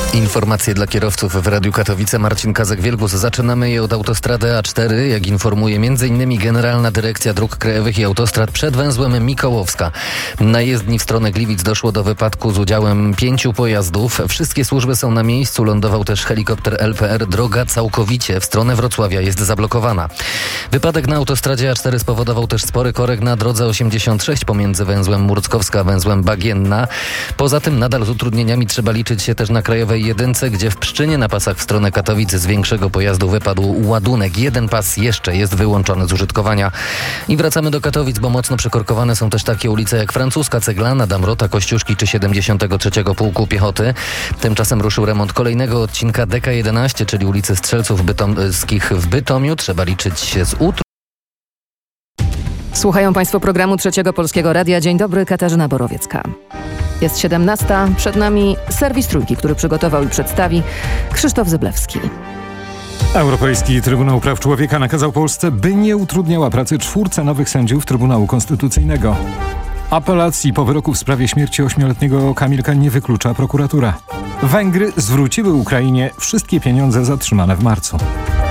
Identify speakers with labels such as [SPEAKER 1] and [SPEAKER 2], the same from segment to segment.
[SPEAKER 1] Informacje dla kierowców w Radiu Katowice. Marcin Kazek-Wielgus. Zaczynamy je od autostrady A4. Jak informuje m.in. Generalna Dyrekcja Dróg Krajowych i Autostrad przed węzłem Mikołowska. Na jezdni w stronę Gliwic doszło do wypadku z udziałem 5 pojazdów. Wszystkie służby są na miejscu. Lądował też helikopter LPR. Droga całkowicie w stronę Wrocławia jest zablokowana. Wypadek na autostradzie A4 spowodował też spory korek na drodze 86 pomiędzy węzłem Murckowska a węzłem Bagienna. Poza tym nadal z utrudnieniami trzeba liczyć się też na Krajowej Jedynce, gdzie w Pszczynie na pasach w stronę Katowic z większego pojazdu wypadł ładunek. Jeden pas jeszcze jest wyłączony z użytkowania. I wracamy do Katowic, bo mocno przekorkowane są też takie ulice jak Francuska, Ceglana, Damrota, Kościuszki czy 73. Pułku Piechoty. Tymczasem ruszył remont kolejnego odcinka DK11, czyli ulicy Strzelców Bytomskich w Bytomiu. Trzeba liczyć się z
[SPEAKER 2] Słuchają Państwo programu Trzeciego Polskiego Radia. Dzień dobry, Katarzyna Borowiecka. Jest 17. Przed nami serwis Trójki, który przygotował i przedstawi Krzysztof Zyblewski.
[SPEAKER 3] Europejski Trybunał Praw Człowieka nakazał Polsce, by nie utrudniała pracy 4 nowych sędziów Trybunału Konstytucyjnego. Apelacji po wyroku w sprawie śmierci 8-letniego Kamilka nie wyklucza prokuratura. Węgry zwróciły Ukrainie wszystkie pieniądze zatrzymane w marcu.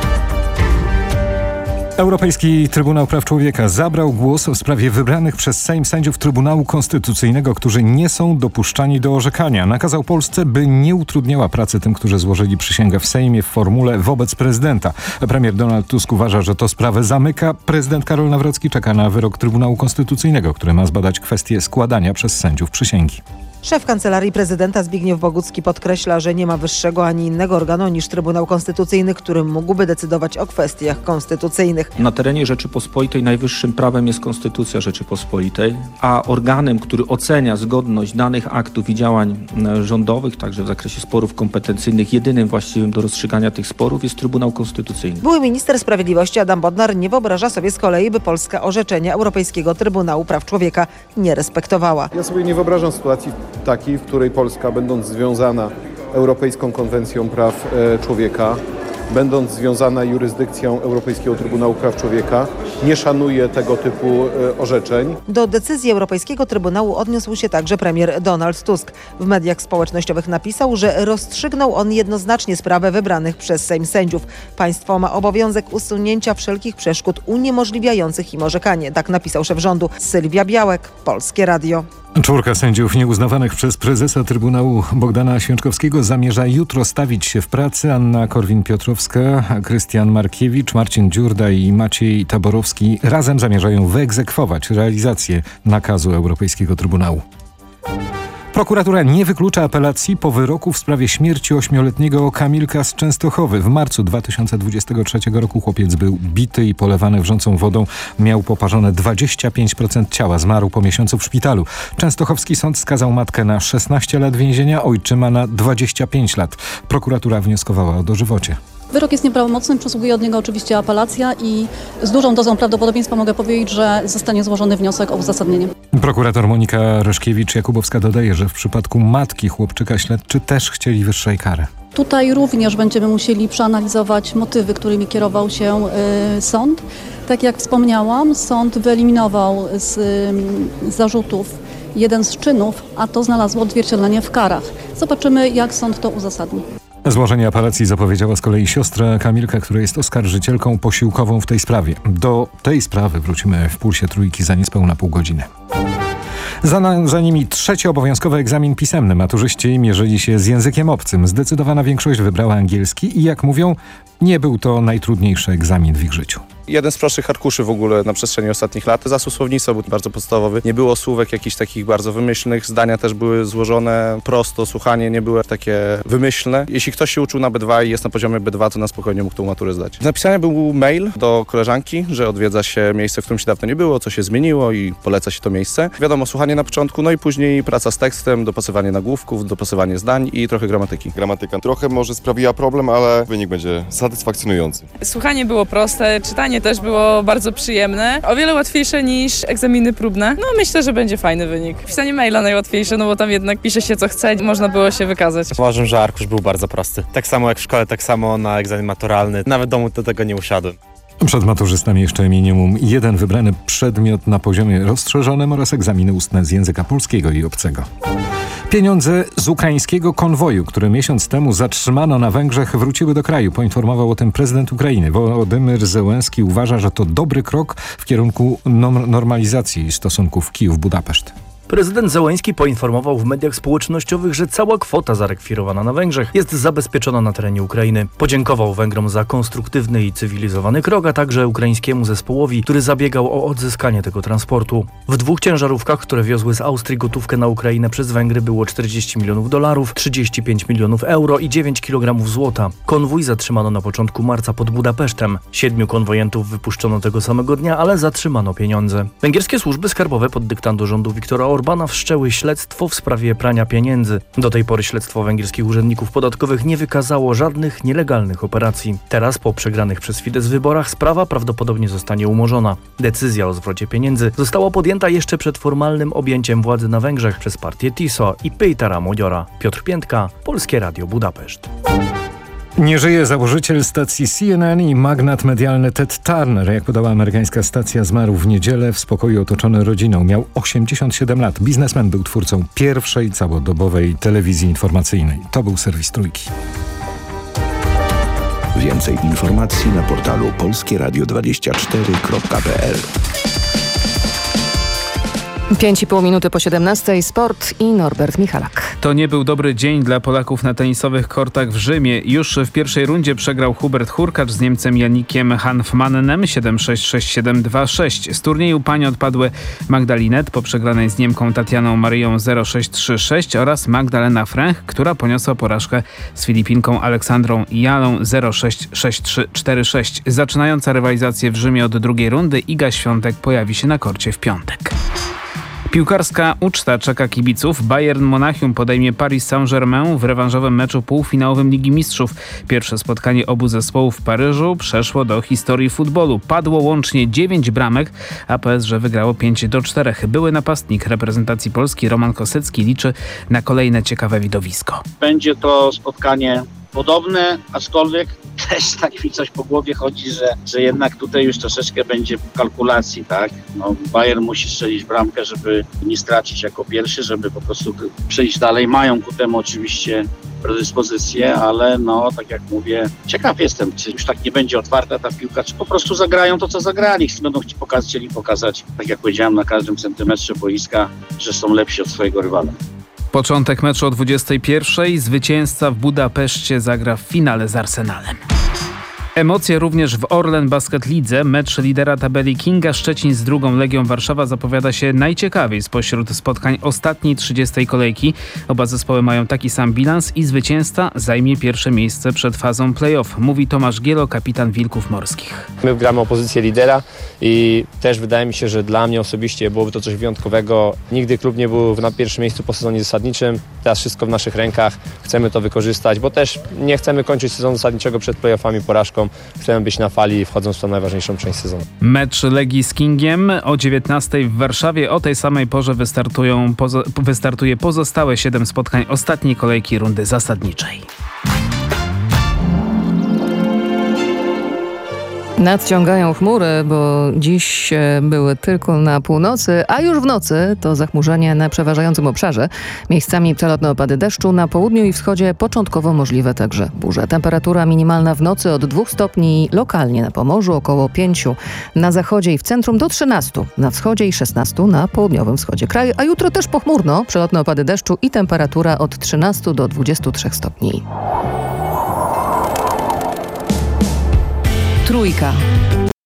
[SPEAKER 3] Europejski Trybunał Praw Człowieka zabrał głos w sprawie wybranych przez Sejm sędziów Trybunału Konstytucyjnego, którzy nie są dopuszczani do orzekania. Nakazał Polsce, by nie utrudniała pracy tym, którzy złożyli przysięgę w Sejmie w formule wobec prezydenta. Premier Donald Tusk uważa, że to sprawę zamyka. Prezydent Karol Nawrocki czeka na wyrok Trybunału Konstytucyjnego, który ma zbadać kwestię składania przez sędziów przysięgi.
[SPEAKER 4] Szef Kancelarii Prezydenta Zbigniew Bogucki podkreśla, że nie ma wyższego ani innego organu niż Trybunał Konstytucyjny, który mógłby decydować o kwestiach konstytucyjnych.
[SPEAKER 5] Na terenie Rzeczypospolitej najwyższym prawem jest Konstytucja Rzeczypospolitej, a organem, który ocenia zgodność danych aktów i działań rządowych, także w zakresie sporów kompetencyjnych, jedynym właściwym do rozstrzygania tych sporów jest Trybunał Konstytucyjny.
[SPEAKER 4] Były minister sprawiedliwości Adam Bodnar nie wyobraża sobie z kolei, by Polska orzeczenia Europejskiego Trybunału Praw Człowieka nie respektowała.
[SPEAKER 6] Ja sobie nie wyobrażam sytuacji takiej, w której Polska, będąc związana Europejską Konwencją Praw Człowieka, będąc związana jurysdykcją Europejskiego Trybunału Praw Człowieka, nie szanuje tego typu orzeczeń.
[SPEAKER 4] Do decyzji Europejskiego Trybunału odniósł się także premier Donald Tusk. W mediach społecznościowych napisał, że rozstrzygnął on jednoznacznie sprawę wybranych przez Sejm sędziów. Państwo ma obowiązek usunięcia wszelkich przeszkód uniemożliwiających im orzekanie. Tak napisał szef rządu. Sylwia Białek, Polskie Radio.
[SPEAKER 3] 4 sędziów nieuznawanych przez prezesa Trybunału Bogdana Święczkowskiego zamierza jutro stawić się w pracy. Anna Korwin-Piotrowska, Krystian Markiewicz, Marcin Dziurda i Maciej Taborowski razem zamierzają wyegzekwować realizację nakazu Europejskiego Trybunału. Prokuratura nie wyklucza apelacji po wyroku w sprawie śmierci 8-letniego Kamilka z Częstochowy. W marcu 2023 roku chłopiec był bity i polewany wrzącą wodą. Miał poparzone 25% ciała. Zmarł po miesiącu w szpitalu. Częstochowski sąd skazał matkę na 16 lat więzienia, ojczyma na 25 lat. Prokuratura wnioskowała o dożywocie.
[SPEAKER 7] Wyrok jest nieprawomocny, przysługuje od niego oczywiście apelacja i z dużą dozą prawdopodobieństwa mogę powiedzieć, że zostanie złożony wniosek o uzasadnienie.
[SPEAKER 3] Prokurator Monika Reszkiewicz-Jakubowska dodaje, że w przypadku matki chłopczyka śledczy też chcieli wyższej kary.
[SPEAKER 7] Tutaj również będziemy musieli przeanalizować motywy, którymi kierował się sąd. Tak jak wspomniałam, sąd wyeliminował z zarzutów jeden z czynów, a to znalazło odzwierciedlenie w karach. Zobaczymy, jak sąd to uzasadni.
[SPEAKER 3] Złożenie apelacji zapowiedziała z kolei siostra Kamilka, która jest oskarżycielką posiłkową w tej sprawie. Do tej sprawy wrócimy w Pulsie Trójki za niespełna pół godziny. Za nimi 3. obowiązkowy egzamin pisemny. Maturzyści mierzyli się z językiem obcym. Zdecydowana większość wybrała angielski i jak mówią, nie był to najtrudniejszy egzamin w ich życiu.
[SPEAKER 8] Jeden z prostszych arkuszy w ogóle na przestrzeni ostatnich lat. Zasób słownictwa był bardzo podstawowy. Nie było słówek jakichś takich bardzo wymyślnych. Zdania też były złożone prosto. Słuchanie nie było takie wymyślne. Jeśli ktoś się uczył na B2 i jest na poziomie B2, to na spokojnie mógł tą maturę zdać. Napisany był mail do koleżanki, że odwiedza się miejsce, w którym się dawno nie było, co się zmieniło i poleca się to miejsce. Wiadomo, słuchanie na początku, no i później praca z tekstem, dopasowanie nagłówków, dopasowanie zdań i trochę gramatyki.
[SPEAKER 9] Gramatyka trochę może sprawiła problem, ale wynik będzie satysfakcjonujący.
[SPEAKER 10] Słuchanie było proste, czytanie też było bardzo przyjemne. O wiele łatwiejsze niż egzaminy próbne. No myślę, że będzie fajny wynik. Pisanie maila najłatwiejsze, no bo tam jednak pisze się co chce, można było się wykazać.
[SPEAKER 11] Uważam, że arkusz był bardzo prosty. Tak samo jak w szkole, tak samo na egzamin maturalny. Nawet w domu do tego nie usiadłem.
[SPEAKER 3] Przed maturzystami jeszcze minimum 1 wybrany przedmiot na poziomie rozszerzonym oraz egzaminy ustne z języka polskiego i obcego. Pieniądze z ukraińskiego konwoju, który miesiąc temu zatrzymano na Węgrzech, wróciły do kraju. Poinformował o tym prezydent Ukrainy. Wołodymyr Zełenski uważa, że to dobry krok w kierunku normalizacji stosunków Kijów-Budapeszt.
[SPEAKER 12] Prezydent Zełenski poinformował w mediach społecznościowych, że cała kwota zarekwirowana na Węgrzech jest zabezpieczona na terenie Ukrainy. Podziękował Węgrom za konstruktywny i cywilizowany krok, a także ukraińskiemu zespołowi, który zabiegał o odzyskanie tego transportu. W 2 ciężarówkach, które wiozły z Austrii gotówkę na Ukrainę przez Węgry, było $40 milionów, 35 milionów euro i 9 kg złota. Konwój zatrzymano na początku marca pod Budapesztem. 7 konwojentów wypuszczono tego samego dnia, ale zatrzymano pieniądze. Węgierskie służby skarbowe pod dyktando rządu Viktora Orbana wszczęły śledztwo w sprawie prania pieniędzy. Do tej pory śledztwo węgierskich urzędników podatkowych nie wykazało żadnych nielegalnych operacji. Teraz, po przegranych przez Fidesz wyborach, sprawa prawdopodobnie zostanie umorzona. Decyzja o zwrocie pieniędzy została podjęta jeszcze przed formalnym objęciem władzy na Węgrzech przez partię TISO i Pétera Magyara. Piotr Piętka, Polskie Radio Budapeszt.
[SPEAKER 3] Nie żyje założyciel stacji CNN i magnat medialny Ted Turner. Jak podała amerykańska stacja, zmarł w niedzielę w spokoju otoczony rodziną. Miał 87 lat. Biznesmen był twórcą pierwszej całodobowej telewizji informacyjnej. To był serwis Trójki.
[SPEAKER 13] Więcej informacji na portalu polskieradio24.pl.
[SPEAKER 2] 5,5 minuty po 17. Sport i Norbert Michalak.
[SPEAKER 14] To nie był dobry dzień dla Polaków na tenisowych kortach w Rzymie. Już w pierwszej rundzie przegrał Hubert Hurkacz z Niemcem Jannikiem Hanfmannem 7-6, 6-7, 2-6. Z turnieju pań odpadły Magdalinet po przegranej z Niemką Tatianą Marią 0-6, 3-6 oraz Magdalena Fręch, która poniosła porażkę z Filipinką Aleksandrą Jalą 0-6, 6-3, 4-6. Zaczynająca rywalizację w Rzymie od drugiej rundy Iga Świątek pojawi się na korcie w piątek. Piłkarska uczta czeka kibiców. Bayern Monachium podejmie Paris Saint-Germain w rewanżowym meczu półfinałowym Ligi Mistrzów. Pierwsze spotkanie obu zespołów w Paryżu przeszło do historii futbolu. Padło łącznie 9 bramek, a PSG wygrało 5-4. Były napastnik reprezentacji Polski Roman Kosecki liczy na kolejne ciekawe widowisko.
[SPEAKER 15] Będzie to spotkanie podobne, aczkolwiek też tak mi coś po głowie chodzi, że jednak tutaj już troszeczkę będzie kalkulacji, tak? No, Bayern musi strzelić bramkę, żeby nie stracić jako pierwszy, żeby po prostu przejść dalej. Mają ku temu oczywiście predyspozycje, ale no, tak jak mówię, ciekaw jestem, czy już tak nie będzie otwarta ta piłka, czy po prostu zagrają to, co zagrali. Będą chcieli pokazać, tak jak powiedziałem, na każdym centymetrze boiska, że są lepsi od swojego rywala.
[SPEAKER 14] Początek meczu o 21:00. Zwycięzca w Budapeszcie zagra w finale z Arsenalem. Emocje również w Orlen Basket Lidze. Mecz lidera tabeli Kinga Szczecin z drugą Legią Warszawa zapowiada się najciekawiej spośród spotkań ostatniej 30. kolejki. Oba zespoły mają taki sam bilans i zwycięzca zajmie pierwsze miejsce przed fazą play-off, mówi Tomasz Gielo, kapitan Wilków Morskich.
[SPEAKER 16] My gramy o pozycję lidera i też wydaje mi się, że dla mnie osobiście byłoby to coś wyjątkowego. Nigdy klub nie był na pierwszym miejscu po sezonie zasadniczym. Teraz wszystko w naszych rękach. Chcemy to wykorzystać, bo też nie chcemy kończyć sezonu zasadniczego przed play-offami porażką. Chcemy być na fali, wchodząc w tą najważniejszą część sezonu.
[SPEAKER 14] Mecz Legii z Kingiem o 19:00 w Warszawie. O tej samej porze wystartuje pozostałe 7 spotkań ostatniej kolejki rundy zasadniczej.
[SPEAKER 2] Nadciągają chmury, bo dziś były tylko na północy, a już w nocy to zachmurzenie na przeważającym obszarze. Miejscami przelotne opady deszczu, na południu i wschodzie początkowo możliwe także burze. Temperatura minimalna w nocy od 2 stopni, lokalnie na Pomorzu około 5, na zachodzie i w centrum do 13, na wschodzie i 16 na południowym wschodzie kraju, a jutro też pochmurno, przelotne opady deszczu i temperatura od 13 do 23 stopni. Trójka.